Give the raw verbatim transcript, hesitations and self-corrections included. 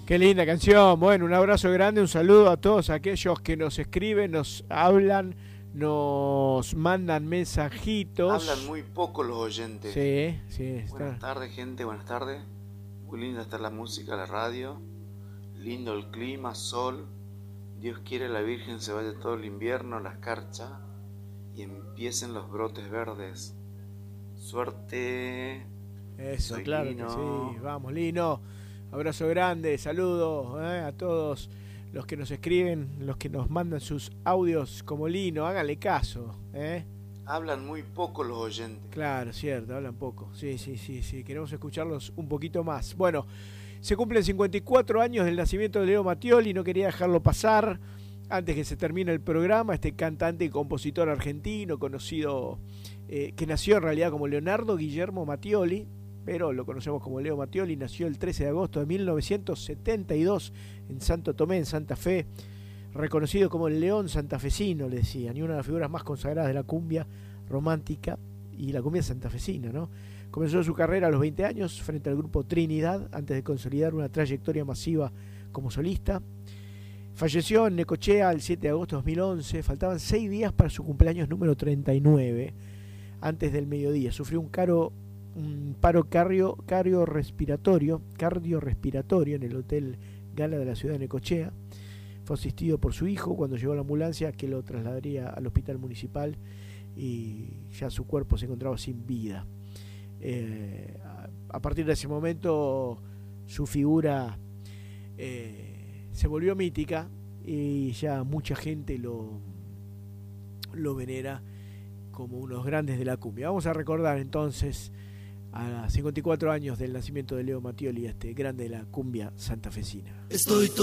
Qué linda canción. Bueno, un abrazo grande, un saludo a todos aquellos que nos escriben, nos hablan, nos mandan mensajitos. Hablan muy poco los oyentes. Sí, sí. Está. Buenas tardes, gente, buenas tardes. Muy linda está la música, la radio. Lindo el clima, sol. Dios quiere la Virgen se vaya todo el invierno, la escarcha, y empiecen los brotes verdes. Suerte. Eso, Soy claro Lino. que sí. Vamos, Lino. Abrazo grande, saludos eh, a todos los que nos escriben, los que nos mandan sus audios como Lino. Háganle caso, ¿eh? Hablan muy poco los oyentes. Claro, cierto, hablan poco. Sí, sí, sí, sí. Queremos escucharlos un poquito más. Bueno, se cumplen cincuenta y cuatro años del nacimiento de Leo Mattioli. No quería dejarlo pasar antes que se termine el programa. Este cantante y compositor argentino, conocido, eh, que nació en realidad como Leonardo Guillermo Mattioli, pero lo conocemos como Leo Mattioli. Nació el trece de agosto de mil novecientos setenta y dos en Santo Tomé, en Santa Fe. Reconocido como el León santafesino, le decían, y una de las figuras más consagradas de la cumbia romántica y la cumbia santafesina, ¿no? Comenzó su carrera a los veinte años frente al grupo Trinidad, antes de consolidar una trayectoria masiva como solista. Falleció en Necochea el siete de agosto de dos mil once. Faltaban seis días para su cumpleaños número treinta y nueve, antes del mediodía. Sufrió un, caro, un paro cardio, cardiorrespiratorio, cardiorrespiratorio en el Hotel Gala de la ciudad de Necochea. Fue asistido por su hijo cuando llegó la ambulancia que lo trasladaría al hospital municipal y ya su cuerpo se encontraba sin vida. Eh, a, a partir de ese momento su figura eh, se volvió mítica y ya mucha gente lo, lo venera como uno de los grandes de la cumbia. Vamos a recordar entonces a cincuenta y cuatro años del nacimiento de Leo Mattioli, este grande de la cumbia santafesina. Estoy